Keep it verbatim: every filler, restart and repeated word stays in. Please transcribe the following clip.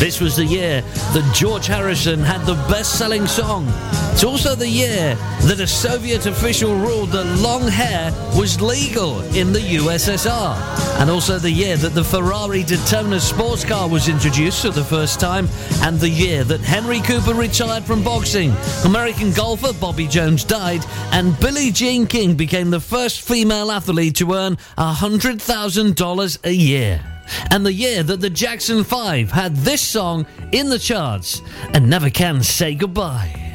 This was the year that George Harrison had the best-selling song. It's also the year that a Soviet official ruled that long hair was legal in the U S S R. And also the year that the Ferrari Daytona sports car was introduced for the first time, and the year that Henry Cooper retired from boxing, American golfer Bobby Jones died, and Billie Jean King became the first female athlete to earn one hundred thousand dollars a year. And the year that the Jackson five had this song in the charts, and Never Can Say Goodbye.